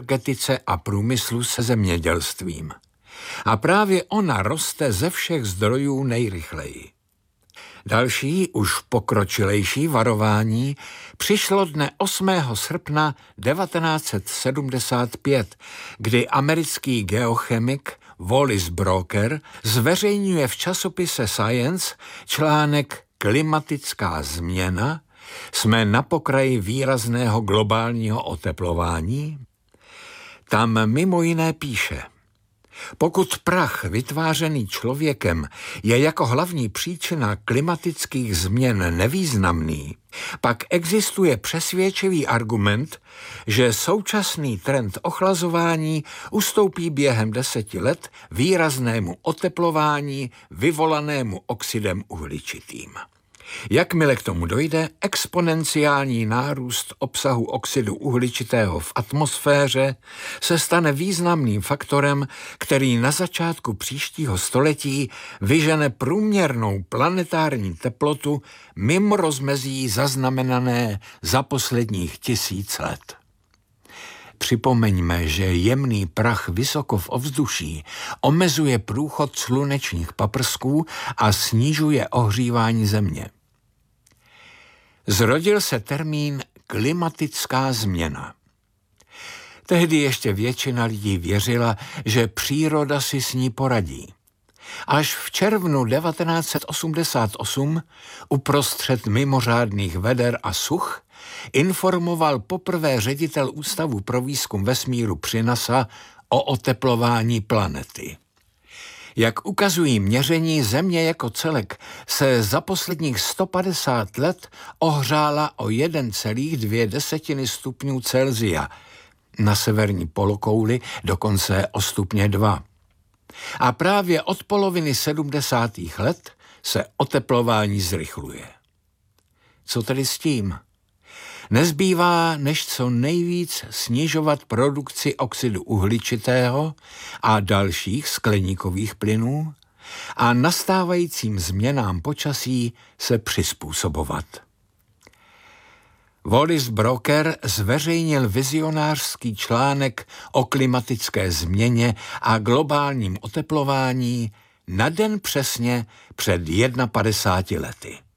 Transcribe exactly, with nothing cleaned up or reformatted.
energetice a průmyslu se zemědělstvím. A právě ona roste ze všech zdrojů nejrychleji. Další, už pokročilejší varování přišlo dne osmého srpna devatenáct set sedmdesát pět, kdy americký geochemik Wallace Brocker zveřejňuje v časopise Science článek Klimatická změna, jsme na pokraji výrazného globálního oteplování. Tam mimo jiné píše: pokud prach vytvářený člověkem je jako hlavní příčina klimatických změn nevýznamný, pak existuje přesvědčivý argument, že současný trend ochlazování ustoupí během deseti let výraznému oteplování vyvolanému oxidem uhličitým. Jakmile k tomu dojde, exponenciální nárůst obsahu oxidu uhličitého v atmosféře se stane významným faktorem, který na začátku příštího století vyžene průměrnou planetární teplotu mimo rozmezí zaznamenané za posledních tisíc let. Připomeňme, že jemný prach vysoko v ovzduší omezuje průchod slunečních paprsků a snižuje ohřívání země. Zrodil se termín klimatická změna. Tehdy ještě většina lidí věřila, že příroda si s ní poradí. Až v červnu devatenáct set osmdesát osm uprostřed mimořádných veder a such informoval poprvé ředitel Ústavu pro výzkum vesmíru při NASA o oteplování planety. Jak ukazují měření, Země jako celek se za posledních sto padesát let ohřála o jedna celá dvě stupňů Celsia, na severní polokouli dokonce o stupně dva. A právě od poloviny sedmdesátých let se oteplování zrychluje. Co tedy s tím? Nezbývá, než co nejvíc snižovat produkci oxidu uhličitého a dalších skleníkových plynů a nastávajícím změnám počasí se přizpůsobovat. Wallace Brocker zveřejnil vizionářský článek o klimatické změně a globálním oteplování na den přesně před padesáti lety.